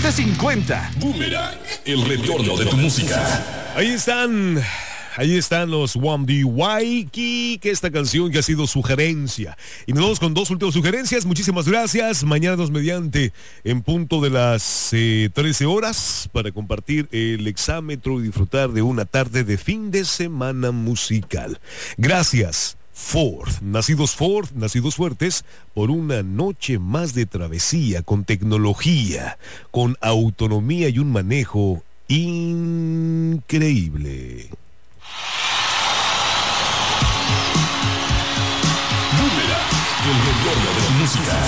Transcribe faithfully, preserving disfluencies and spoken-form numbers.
siete cincuenta. Boomerang, el retorno de tu música. Ahí están. Ahí están los One D Waiki, que esta canción que ha sido sugerencia. Y nos vamos con dos últimas sugerencias. Muchísimas gracias. Mañana nos mediante en punto de las eh, trece horas para compartir el exámetro y disfrutar de una tarde de fin de semana musical. Gracias, Ford. Nacidos Ford, nacidos fuertes, por una noche más de travesía con tecnología, con autonomía y un manejo increíble. El retorno de tu música.